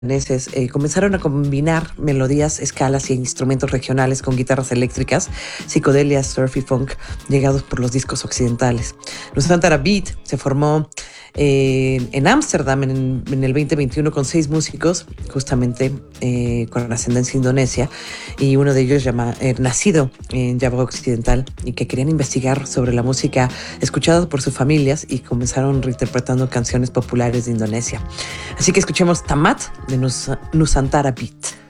daneses comenzaron a combinar melodías, escalas y instrumentos regionales con guitarras eléctricas, psicodelia, surf y funk llegados por los discos occidentales. Nusantara Beat se formó en Ámsterdam en el 2021 con 6 músicos, justamente con ascendencia indonesia, y uno de ellos nacido en Java Occidental y que querían investigar sobre la música escuchada por sus familias y comenzaron reinterpretando canciones populares de Indonesia. Así que escuchemos Tamat de Nusantara Beat.